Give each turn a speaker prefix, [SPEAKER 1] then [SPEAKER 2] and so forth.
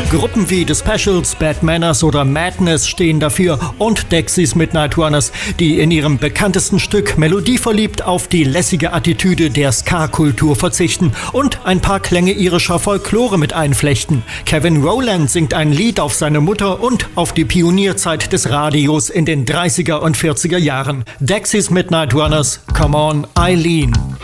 [SPEAKER 1] Gruppen wie The Specials, Bad Manners oder Madness stehen dafür und Dexys Midnight Runners, die in ihrem bekanntesten Stück melodieverliebt auf die lässige Attitüde der Ska-Kultur verzichten und ein paar Klänge irischer Folklore mit einflechten. Kevin Rowland singt ein Lied auf seine Mutter und auf die Pionierzeit des Radios in den 30er und 40er Jahren. Dexys Midnight Runners, Come On, Eileen.